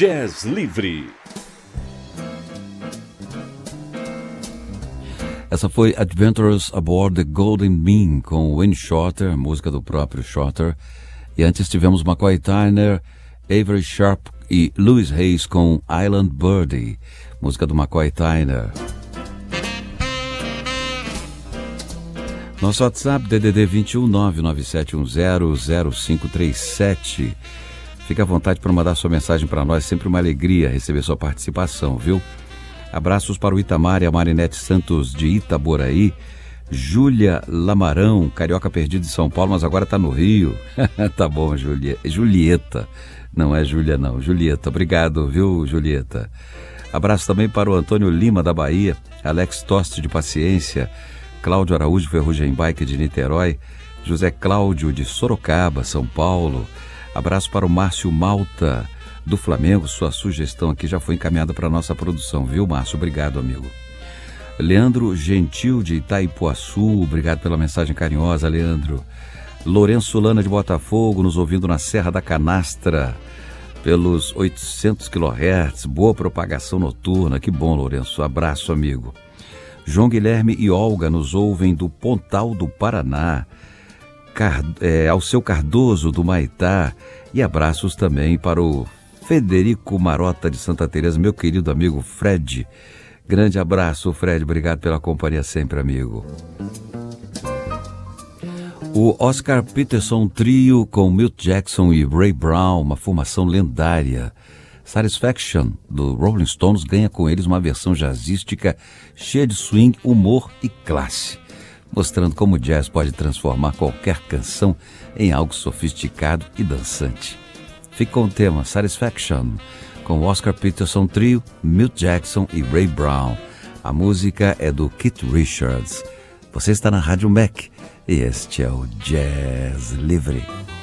Jazz Livre. Essa foi Adventures Aboard the Golden Mean, com Wayne Shorter, música do próprio Shorter. E antes tivemos McCoy Tyner, Avery Sharp e Louis Hayes com Island Birdie, música do McCoy Tyner. Nosso WhatsApp, DDD 21 99710 0537. Fique à vontade para mandar sua mensagem para nós, sempre uma alegria receber sua participação, viu? Abraços para o Itamar e a Marinete Santos de Itaboraí, Júlia Lamarão, carioca perdido de São Paulo, mas agora está no Rio. Tá bom, Julieta, não é Júlia não, Julieta, obrigado, viu, Julieta? Abraço também para o Antônio Lima da Bahia, Alex Toste de Paciência, Cláudio Araújo Ferrugem Bike de Niterói, José Cláudio de Sorocaba, São Paulo. Abraço para o Márcio Malta do Flamengo, sua sugestão aqui já foi encaminhada para a nossa produção, viu, Márcio? Obrigado, amigo. Leandro Gentil de Itaipuaçu, obrigado pela mensagem carinhosa, Leandro. Lourenço Lana de Botafogo, nos ouvindo na Serra da Canastra, pelos 800 kHz, boa propagação noturna, que bom, Lourenço, abraço, amigo. João Guilherme e Olga nos ouvem do Pontal do Paraná, ao seu Cardoso do Maitá, e abraços também para o Federico Marota de Santa Teresa, meu querido amigo Fred. Grande abraço, Fred, obrigado pela companhia sempre, amigo. O Oscar Peterson Trio com Milt Jackson e Ray Brown, uma formação lendária. Satisfaction, do Rolling Stones, ganha com eles uma versão jazzística cheia de swing, humor e classe, mostrando como o jazz pode transformar qualquer canção em algo sofisticado e dançante. Fique com o tema Satisfaction, com o Oscar Peterson Trio, Milt Jackson e Ray Brown. A música é do Keith Richards. Você está na Rádio Mac e este é o Jazz Livre.